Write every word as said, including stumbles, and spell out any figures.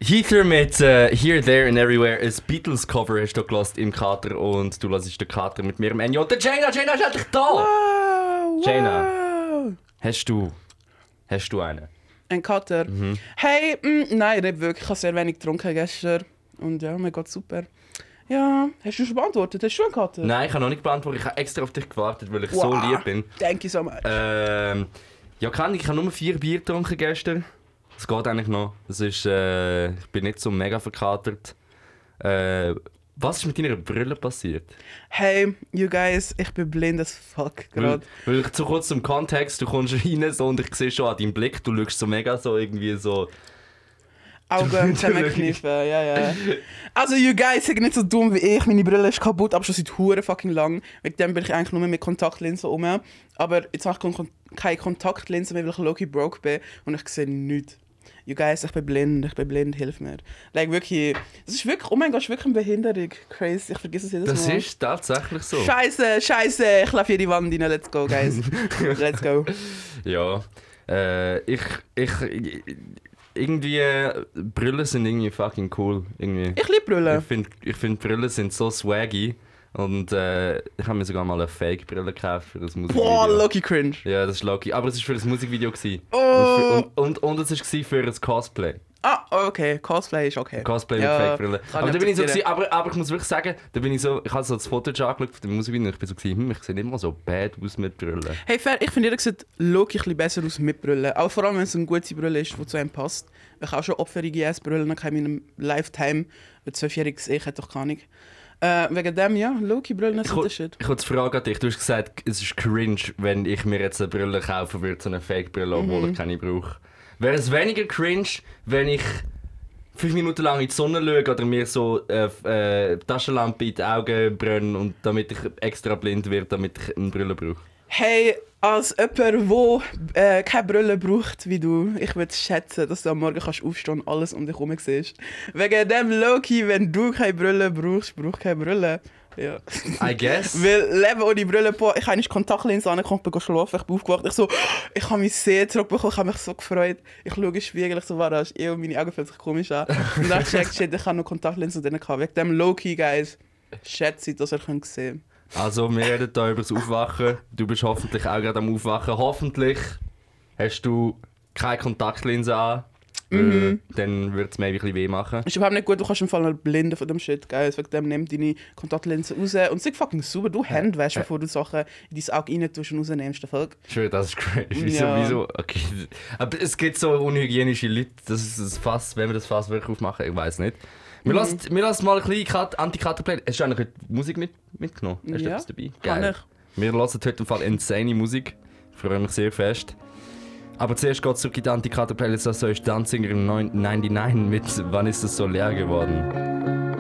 Heather mit uh, Here, There and Everywhere. Ein Beatles-Cover hast du gehört im Kater und du hörst den Kater mit mir im Enjo. Der Jaina, Jaina ist endlich da! Wow, Jaina, wow. hast du, hast du einen? Ein Kater? Mhm. Hey, mh, nein, nicht wirklich. Ich habe sehr wenig getrunken gestern. Und ja, mir geht's super. Ja, hast du schon beantwortet? Hast du einen Kater? Nein, ich habe noch nicht beantwortet. Ich habe extra auf dich gewartet, weil ich Wow. so lieb bin. Thank you so much. Ähm, ja, kann ich. Ich habe nur vier Bier getrunken gestern. Es geht eigentlich noch. Es ist, äh, ich bin nicht so mega verkatert. Äh, was ist mit deiner Brille passiert? Hey, you guys, ich bin blind as fuck gerade. Weil, weil ich zu kurz zum Kontext, du kommst rein so, und ich sehe schon an deinem Blick, du schaust so mega so irgendwie so... Augen zusammenkniffen, ja, ja. Also, you guys, seid nicht so dumm wie ich. Meine Brille ist kaputt, aber schon seit hure fucking lang. Wegen dem bin ich eigentlich nur mit Kontaktlinsen rum. Aber jetzt habe ich keine Kontaktlinsen mehr, weil ich low-key broke bin und ich sehe nichts. You guys, ich bin blind, ich bin blind, hilf mir. Like, wirklich, das ist wirklich, oh mein Gott, das ist wirklich eine Behinderung. Crazy, ich vergesse es jedes Das Mal. ist tatsächlich so. Scheiße, scheiße, ich laufe hier die Wand rein, let's go, guys. Let's go. Ja, äh, ich, ich, irgendwie, äh, Brillen sind irgendwie fucking cool. Irgendwie. Ich liebe Brille. Ich finde, ich find, Brillen sind so swaggy. Und äh, ich habe mir sogar mal eine Fake-Brille gekauft für das Musikvideo. Boah, lucky cringe. Ja, das ist lucky. Aber es war für das Musikvideo. Gewesen. Oh. Und, für, und, und, und es war für ein Cosplay. Ah, okay, Cosplay ist okay. Cosplay Ja, mit Fake-Brille. kann Aber, ich da bin ich so akzeptieren. gewesen, aber, aber ich muss wirklich sagen, da bin ich so, ich habe so das Foto angeschaut von dem Musikvideo und ich bin so gewesen, hm, ich sehe nicht mal so bad aus mit Brille. Hey, fair, ich finde, jeder sieht logisch ein bisschen besser aus mit Brille. Auch vor allem, wenn es eine gute Brille ist, die zu einem passt. Ich habe auch schon opferige Brillen in meinem Lifetime. Ein zwölfjähriges Ich hätte doch keine Ahnung. Äh, wegen dem, ja, Loki-Brillen sind der Shit. Ich habe eine Frage an dich. Du hast gesagt, es ist cringe, wenn ich mir jetzt eine Brille kaufen würde, so eine Fake-Brille, obwohl Mhm. ich keine brauche. Wäre es weniger cringe, wenn ich fünf Minuten lang in die Sonne schaue oder mir so eine äh, äh, Taschenlampe in die Augen brenne, und damit ich extra blind werde, damit ich eine Brille brauche? Hey, als jemand, der äh, keine Brille braucht wie du, ich würde schätzen, dass du am Morgen kannst aufstehen und alles um dich herum siehst. Wegen dem Loki, wenn du keine Brille brauchst, brauch keine Brille. Ja. I guess. Weil Leben ohne Brille, boah, ich habe nicht Kontaktlinsen angekommen, bin schlafen, ich bin aufgewacht, ich so, ich habe mich sehr zurückbekommen, ich habe mich so gefreut. Ich schaue in den Spiegel, ich so, war das, ich und meine Augen fühlen sich komisch an. Und dann check, shit, ich habe noch Kontaktlinsen drin gehabt. Wegen dem Loki, guys, schätze ich, dass ihr könnt sehen. Also, wir reden hier über das Aufwachen. Du bist hoffentlich auch gerade am Aufwachen. Hoffentlich hast du keine Kontaktlinse an. Mhm. Dann würde es mir ein bisschen weh machen. Ist überhaupt nicht gut, du kannst im Fall noch blinden von dem Shit, guys. Wegen dem nimm deine Kontaktlinsen raus und sei fucking sauber. Du Hände wäschst, bevor du Sachen in dein Auge rein tust und rausnimmst. Der Volk. Ich schwöre, das ist crazy. Wieso, Ja. wieso? Okay. Aber es gibt so unhygienische Leute, das ist das Fass, wenn wir das Fass wirklich aufmachen, ich weiß nicht. Wir Mhm. lassen, wir lassen mal ein bisschen Anti-Kater-Play. Hast du eigentlich heute Musik mit, mitgenommen? Hast du Ja, etwas dabei? kann Geil. Wir hören heute im Fall insane Musik. Ich freue mich sehr fest. Aber zuerst geht es zurück in die Anti-Kater-Playlist. Also ist Dancing im neunundneunzig mit «Wann ist es so leer geworden?»